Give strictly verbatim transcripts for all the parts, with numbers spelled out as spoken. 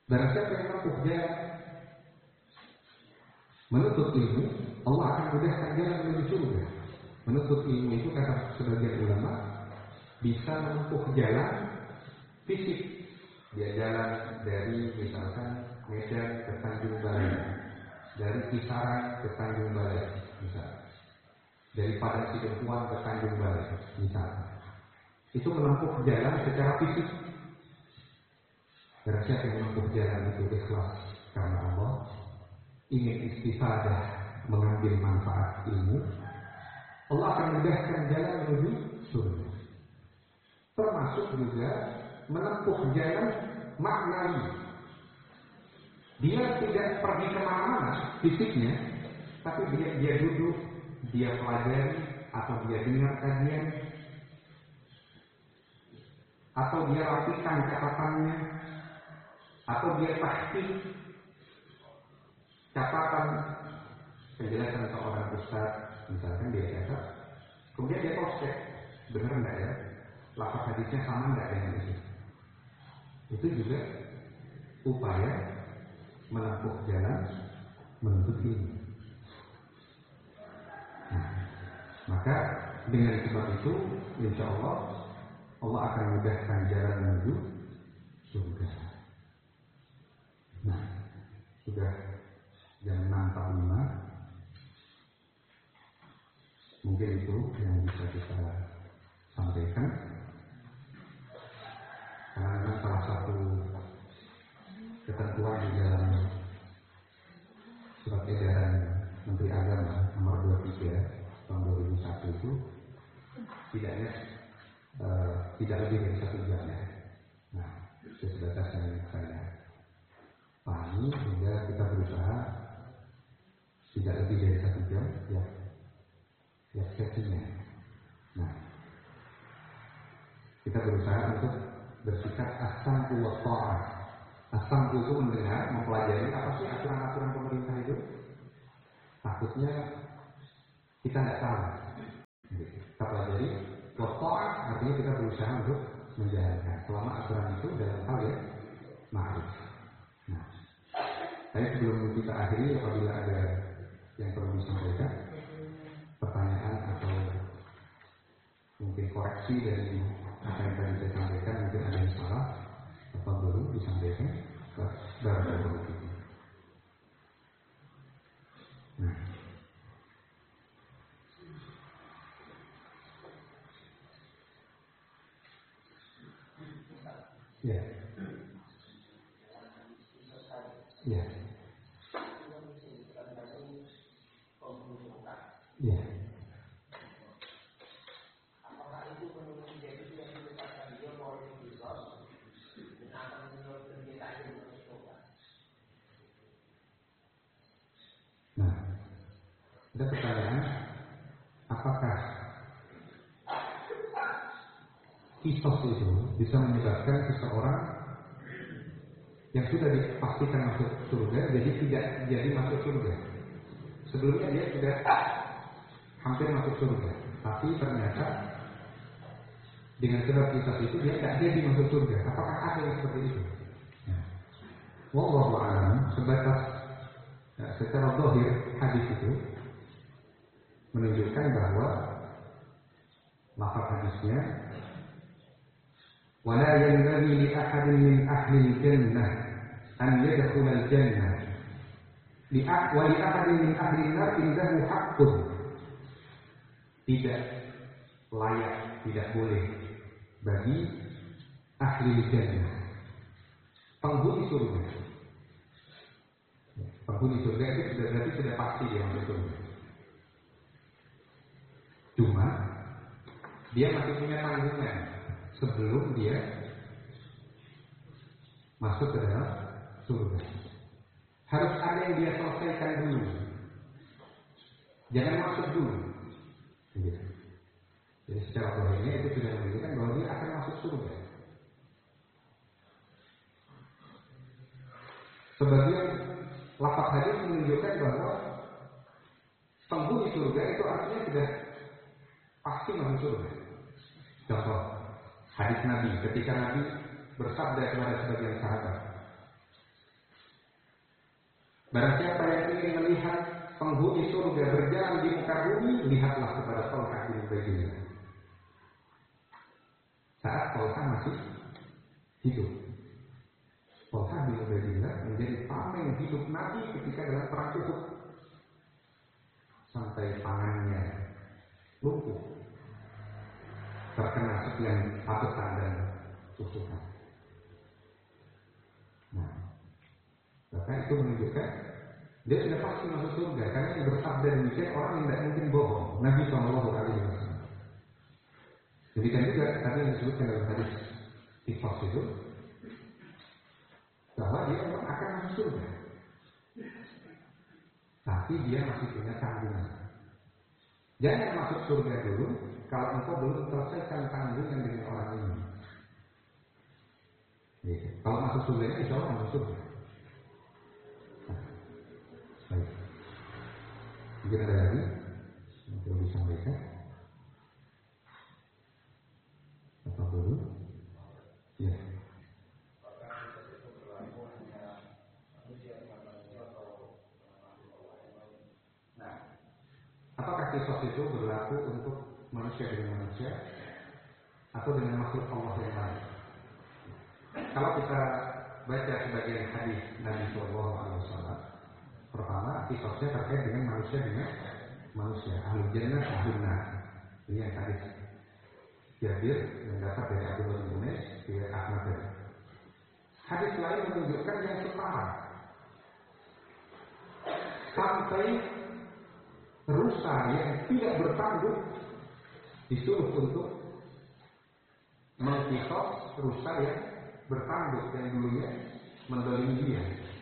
Barang siapa yang menempuh jalan menuntut ilmu, Allah akan mudahkan jalan menuju surga. Menuntut ilmu itu kata sebagian ulama bisa menempuh jalan fisik. Dia jalan dari misalkan Medan ke Tanjung Balai, dari Kisaran ke Tanjung Balai, misalnya dari Padang Sidempuan ke Tanjung Balai, misalnya. Itu menempuh jalan secara fisik. Barang siapa yang menempuh jalan itu ikhlas karena Allah, ingin istifadah, mengambil manfaat ilmu, Allah akan mudahkan jalan menuju surga. Termasuk juga menempuh jalan maknawi. Dia tidak pergi kemana-mana fisiknya, tapi dia, dia duduk, dia pelajari, atau dia dengar kajian, atau dia rapikan catatannya, atau dia tahqiq catatan penjelasan seorang ustaz, misalkan dia catat, kemudian dia cross check, benar enggak ya, lafaz hadisnya sama enggak dengan itu. Itu juga upaya menempuh jalan menuntut ilmu. Nah, maka dengan sebab itu, insya Allah Allah akan mudahkan jalan menuju surga. Nah, sudah jam enam empat puluh lima. Mungkin itu yang bisa kita sampaikan. Karena salah satu ketentuan di dalam surat edaran Menteri Agama nomor dua puluh tiga tahun dua ribu satu itu tidaknya uh, tidak lebih dari satu jam ya. Nah, sebatas yang saya pahami, sehingga kita berusaha tidak lebih dari satu jam ya, ya sesinya. Nah, kita berusaha untuk bersikap as-sam'u wa ta'ah. As-sam'u itu mendengar, mempelajari apa sih aturan-aturan pemerintah itu. Takutnya kita tidak tahu. Kita pelajari. Wa ta'ah artinya kita berusaha untuk menjalankan selama aturan itu dalam hal yang ma'ruf. Nah, saya sebelum kita akhiri, apabila ada yang perlu disampaikan, pertanyaan atau mungkin koreksi dari apa yang tadi saya sampaikan, mungkin ada yang salah, apa dulu disampaikan dalam beberapa itu. Nah, ya, ya, ya. Nah, ada pertanyaan, apakah kisos itu bisa menyebabkan seseorang yang sudah dipastikan masuk surga jadi tidak jadi masuk surga? Sebelumnya dia sudah hampir masuk surga, tapi ternyata dengan sebab kisos itu dia tidak jadi masuk surga. Apakah ada yang seperti itu? Nah, wallahu a'lam, sebatas ya, secara zahir hadis itu menunjukkan bahwa lafaz hadisnya wala yanbaghi li ahadin min ahli al-jannah an yadkhula al-jannah li wa li ahadin min ahli an-nar indahu haqqun. Tidak layak, tidak boleh bagi ahli al-jannah, penghuni surga. Penghuni surga itu sudah berarti sudah pasti dia masuk surga. Cuma dia masih punya tanggungan sebelum dia masuk ke dalam surga. Harus ada yang dia selesaikan dulu. Jangan masuk dulu. Gitu. Jadi secara zahirnya itu sudah menunjukkan bahwa dia akan masuk surga. Sebagian lafaz hadis menunjukkan bahwa penghuni surga itu artinya sudah pasti masuk surga. Contoh hadis Nabi ketika Nabi bersabda kepada sebagian sahabat, Barang siapa yang ingin melihat penghuni surga berjalan di muka bumi, lihatlah kepada Thalqah bin Ubaidillah. Saat Thalqah masih hidup, Thalqah bin Ubaidillah menjadi tameng hidup Nabi ketika dalam perang Uhud, sampai tangannya lumpuh terkena sekian pabetan dan tusukan. Nah, maka itu menunjukkan dia sudah pasti masuk surga, karena yang bersabda demikian orang yang tidak mungkin bohong. Nabi Shallallahu Alaihi Wasallam. Demikian juga tadi yang disebutkan dalam hadis Tifas itu, bahwa dia memang akan masuk surga, tapi dia masih punya tanggungan. Jangan masuk surga dulu kalau engkau belum selesaikan tanggungan dengan orang ini. Gitu. Kalau masuk surga, insya Allah masuk surga. Nah, baik. Mungkin ada lagi yang perlu disampaikan. Apa dulu? Ya. Nah, apakah kisos itu berlaku untuk manusia dengan manusia atau dengan makhluk Allah yang lain? Kalau kita baca sebagian hadis Nabi Shallallahu Alaihi Wasallam, pertama kisosnya terkait dengan manusia dengan manusia, ahlul jannah ahlun nar. Ini yang hadis Jabir yang dapat dari Abdullah bin Unais dari Ahmad. Hadis lain menunjukkan yang setara, sampai rusa yang tidak bertanggung disuruh untuk mengkisos rusa yang bertanggung yang dulunya mendolimi dia.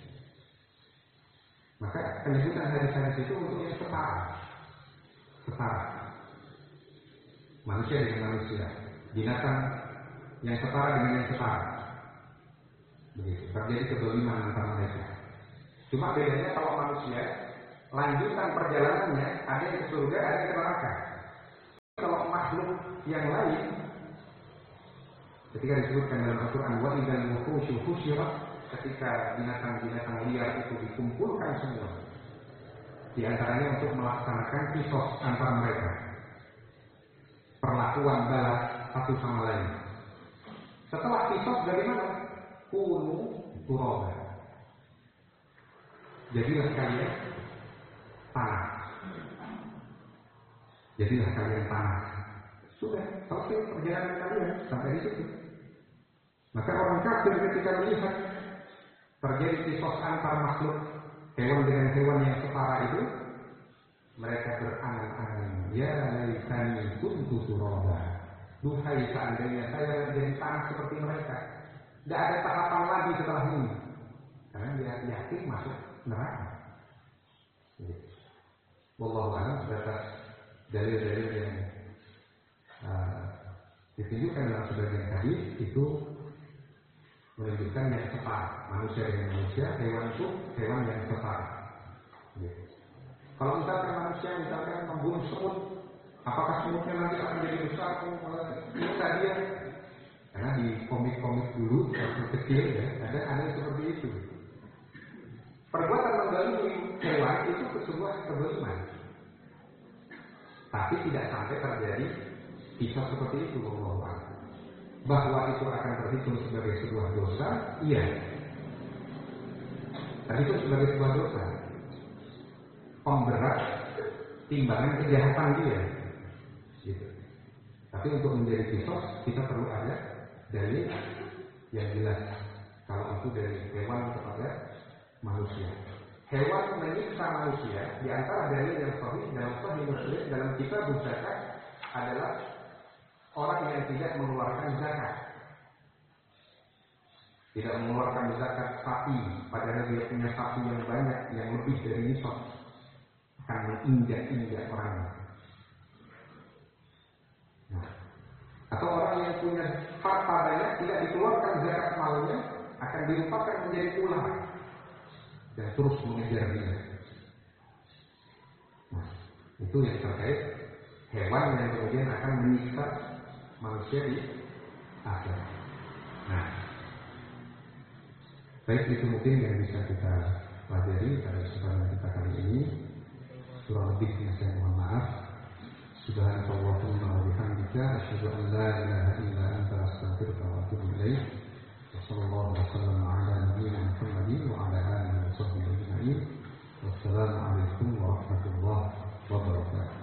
Maka penyebutan hadis-hadis itu untuk yang setara, setara manusia dengan manusia, binatang yang setara dengan yang setara. Begitu, terjadi kedoliman antara mereka. Cuma bedanya kalau manusia, lanjutan perjalanannya ada yang ke surga, ada yang ke neraka. Kalau makhluk yang lain, ketika disebutkan dalam Al-Quran, wa idzal wuhusyu husyirat, ketika binatang-binatang liar itu dikumpulkan semua, di antaranya untuk melaksanakan kisos antara mereka, perlakuan balas satu sama lain. Setelah kisos dari mana? Kunu turaba, jadilah kalian tanah, jadilah kalian tanah. Sudah selesai perjalanan kalian sampai di situ. Maka orang kafir ketika melihat terjadi kisos antar makhluk hewan dengan hewan yang setara itu, mereka berangan-angan, ya laitani kuntu turaba, duhai seandainya saya menjadi tanah seperti mereka. Tidak ada tahapan lagi setelah ini, karena dia yakin masuk neraka. Wallahu a'lam. Sebatas dalil-dalil yang uh, ditunjukkan dalam sebagian hadis itu menunjukkan yang setara, manusia dengan manusia, hewan itu hewan yang setara. Gitu. Kalau misalkan manusia misalkan membunuh semut, apakah semutnya nanti akan jadi besar? Bisa dia, karena di komik-komik dulu waktu kecil ya ada ada seperti itu. Perbuatan menzalimi hewan itu sebuah kezaliman, tapi tidak sampai terjadi kisah seperti itu. Bahwa itu akan terhitung sebagai sebuah dosa, iya. Terhitung sebagai sebuah dosa, pemberat timbangan kejahatan dia. Gitu. Tapi untuk menjadi kisos kita perlu ada dalil yang jelas. Kalau itu dari hewan kepada manusia, hewan menyiksa manusia. Di antara dalil yang sahih dalam Sahih Muslim dalam kitab zakat adalah orang yang tidak mengeluarkan zakat, tidak mengeluarkan zakat sapi, padahal dia punya sapi yang banyak, yang lebih dari nisab, akan menginjak-injak orangnya. Nah, atau orang yang punya harta banyak tidak dikeluarkan zakat malnya, akan dirupakan menjadi ular dan terus mengejar dia. Nah, itu yang terkait hewan yang kemudian akan menyiksa manusia di akhirat. Nah, baik, itu mungkin yang bisa kita pelajari pada kesempatan kita kali ini. Kurang lebihnya saya mohon maaf. Subhanallahumma wa bihamdika asyhadu an la ilaha illa anta astaghfiruka wa atubu ilaik. Wassallallahu wasallam ala nabiyyina Muhammadin wa ala alihi wa sahbihi ajma'in. Wassalamu alaikum warahmatullahi wabarakatuh.